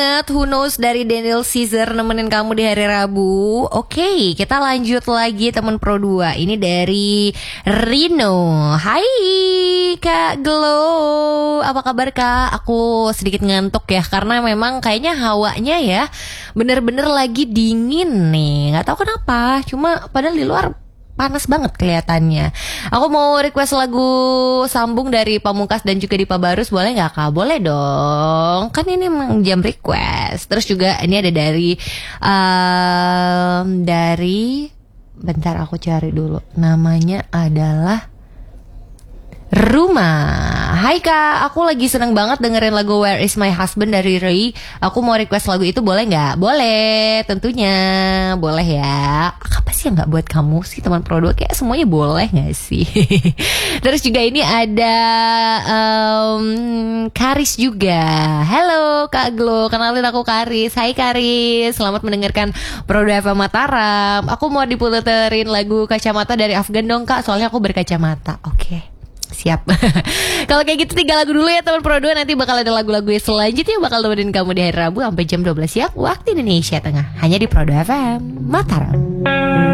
Who Knows dari Daniel Caesar nemenin kamu di hari Rabu. Oke, kita lanjut lagi teman Pro 2. Ini dari Rino. Hai Kak Glow, apa kabar Kak? Aku sedikit ngantuk ya, karena memang kayaknya hawanya ya bener-bener lagi dingin nih. Gak tahu kenapa, cuma padahal di luar panas banget kelihatannya. Aku mau request lagu Sambung dari Pamungkas dan juga Dipa Barus. Boleh gak Kak? Boleh dong. Kan ini emang jam request. Terus juga ini ada dari bentar aku cari dulu. Namanya adalah Rumah. Hai Kak, aku lagi seneng banget dengerin lagu Where Is My Husband dari Ray. Aku mau request lagu itu, boleh gak? Boleh, tentunya. Boleh ya. Apa sih yang gak buat kamu sih teman Pro 2? Kayak semuanya boleh gak sih? Terus juga ini ada Karis juga. Halo Kak Glo, kenalin aku Karis. Hai Karis, selamat mendengarkan Pro 2 FM Mataram. Aku mau diputerin lagu Kacamata dari Afgan dong Kak, soalnya aku berkacamata. Oke. Siap. Kalau kayak gitu 3 lagu dulu ya teman Pro 2. Nanti bakal ada lagu-lagu selanjutnya bakal nemenin kamu di hari Rabu sampai jam 12 siang waktu Indonesia Tengah. Hanya di Pro 2 FM Mataram.